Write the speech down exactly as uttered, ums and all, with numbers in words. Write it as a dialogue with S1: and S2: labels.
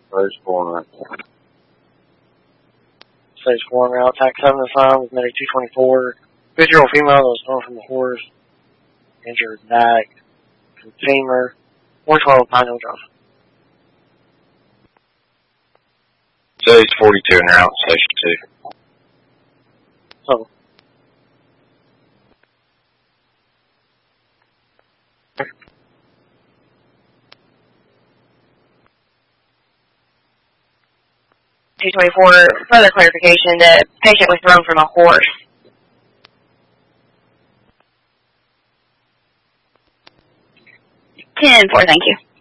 S1: Stage four route.
S2: Stage four route. Attack seven assigned with medic two twenty-four. fifty-year-old female that was thrown from a horse. Injured back. Femur. one twelve, Pine Hill Drive.
S1: Stage forty-two en route, station two.
S2: So.
S3: two twenty-four, further clarification, the patient was thrown from a horse. ten four, thank you.